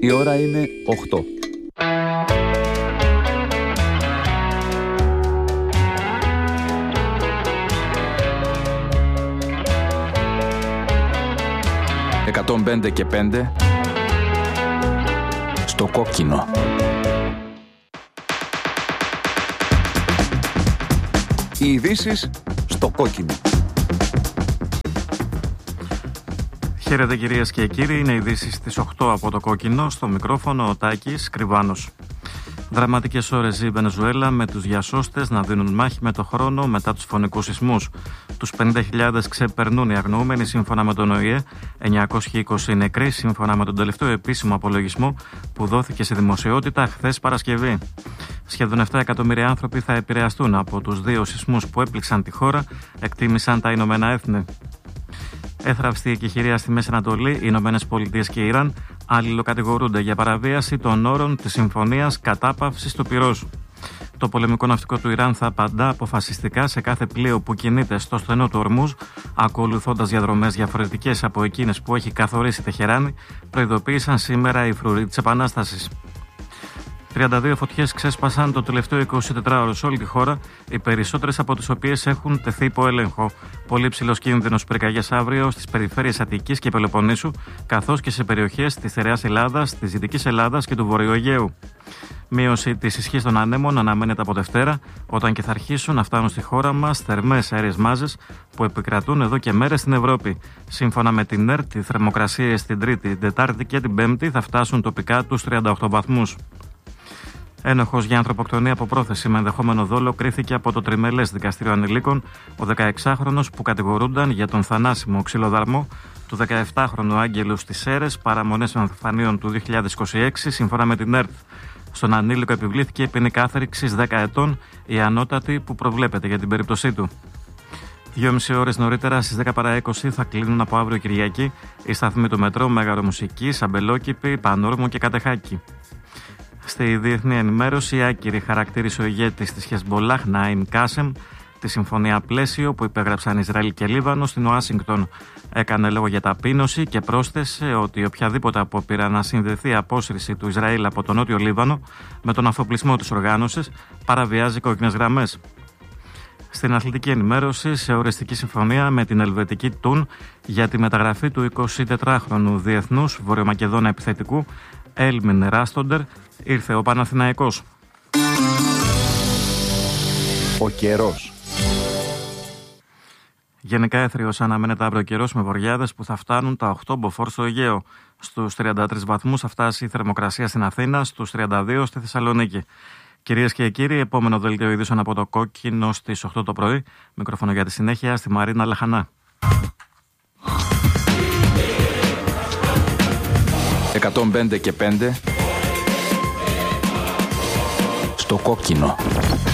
Η ώρα είναι 8. «105 και 5» στο κόκκινο. Οι ειδήσεις στο κόκκινο. Χαίρετε κυρίες και κύριοι, είναι ειδήσεις στις 8 από το κόκκινο, στο μικρόφωνο ο Τάκης Κρυβάνος. Δραματικές ώρες ζει η Βενεζουέλα με τους διασώστες να δίνουν μάχη με το χρόνο μετά τους φωνικούς σεισμούς. Τους 50.000 ξεπερνούν οι αγνοούμενοι σύμφωνα με τον ΟΗΕ, 920 νεκροί σύμφωνα με τον τελευταίο επίσημο απολογισμό που δόθηκε σε δημοσιότητα χθες Παρασκευή. Σχεδόν 7 εκατομμύρια άνθρωποι θα επηρεαστούν από τους δύο σεισμούς που έπληξαν τη χώρα, εκτίμησαν τα Ηνωμένα Έθνη. Έθραυστη εκεχηρία στη Μέση Ανατολή, οι Ηνωμένες Πολιτείες και η Ιράν αλληλοκατηγορούνται για παραβίαση των όρων της Συμφωνίας Κατάπαυσης του Πυρός. Το πολεμικό ναυτικό του Ιράν θα απαντά αποφασιστικά σε κάθε πλοίο που κινείται στο στενό του Ορμούζ, ακολουθώντας διαδρομές διαφορετικές από εκείνες που έχει καθορίσει η Τεχεράνη, προειδοποίησαν σήμερα οι φρουροί της Επανάστασης. 32 φωτιές ξέσπασαν το τελευταίο 24ωρο σε όλη τη χώρα, οι περισσότερες από τις οποίες έχουν τεθεί υπό έλεγχο. Πολύ ψηλός κίνδυνος πυρκαγιές αύριο στις περιφέρειες Αττικής και Πελοποννήσου, καθώς και σε περιοχές της Στερεάς Ελλάδας, της Δυτικής Ελλάδας και του Βορείου Αιγαίου. Μείωση της ισχύς των ανέμων αναμένεται από Δευτέρα, όταν και θα αρχίσουν να φτάνουν στη χώρα μας θερμές αέριες μάζες που επικρατούν εδώ και μέρες στην Ευρώπη. Σύμφωνα με την ΕΡΤ, οι θερμοκρασίες την Τρίτη, την Τετάρτη και την Πέμπτη θα φτάσουν τοπικά τους 38 βαθμούς. Ένοχος για ανθρωποκτονία από πρόθεση με ενδεχόμενο δόλο κρίθηκε από το Τριμελές Δικαστήριο Ανηλίκων ο 16χρονος που κατηγορούνταν για τον θανάσιμο ξυλοδαρμό του 17χρονου Άγγελου στις Σέρρες, παραμονές εμφανίων του 2026, σύμφωνα με την ΕΡΤ. Στον ανήλικο επιβλήθηκε ποινή κάθριξης 10 ετών, η ανώτατη που προβλέπεται για την περίπτωσή του. 2,5 ώρες νωρίτερα, στις 10 παρά 20, θα κλείνουν από αύριο Κυριακή οι σταθμοί του μετρό Μέγαρο Μουσικής, Αμπελόκηπη, Πανόρμου και Κατεχάκη. Στη διεθνή ενημέρωση, άκυρη χαρακτήρισε ο ηγέτης της Χεσμπολάχ, Ναΐμ Κάσεμ, τη συμφωνία πλαίσιο που υπέγραψαν Ισραήλ και Λίβανο στην Ουάσιγκτον. Έκανε λόγο για ταπείνωση και πρόσθεσε ότι οποιαδήποτε απόπειρα να συνδεθεί η απόσυρση του Ισραήλ από τον Νότιο Λίβανο με τον αφοπλισμό της οργάνωσης παραβιάζει κόκκινες γραμμές. Στην αθλητική ενημέρωση, σε οριστική συμφωνία με την ελβετική Τουν για τη μεταγραφή του 24χρονου διεθνούς βορειομακεδόνα επιθετικού Έλμιν Ράστοντερ, ήρθε ο Παναθηναϊκός. Ο καιρός. Γενικά έθριος αναμένεται αύριο καιρός με βοριάδες που θα φτάνουν τα 8 μποφόρ στο Αιγαίο. Στους 33 βαθμούς θα φτάσει η θερμοκρασία στην Αθήνα, στους 32 στη Θεσσαλονίκη. Κυρίες και κύριοι, επόμενο δελτίο ειδήσεων από το κόκκινο στις 8 το πρωί. Μικρόφωνο για τη συνέχεια στη Μαρίνα Λαχανά. 105 και 5 στο κόκκινο.